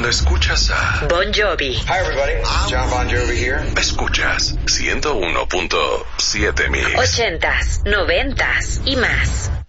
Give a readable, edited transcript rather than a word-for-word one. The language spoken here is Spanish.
Cuando escuchas a Bon Jovi. Hi everybody, John Bon Jovi here. Escuchas 101.7 Mix. 80s, 90s y más.